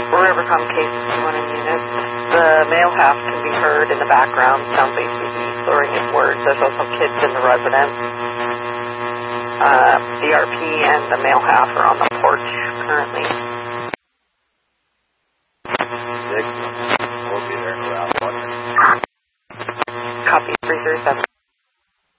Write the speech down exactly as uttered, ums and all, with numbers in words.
Rivercom case one in unit. The male half can be heard in the background. Sounds like he's slurring his words. There's also kids in the residence. Uh, D R P and the male half are on the porch currently. Six. We'll be there in around one minute. Copy, freezer seven.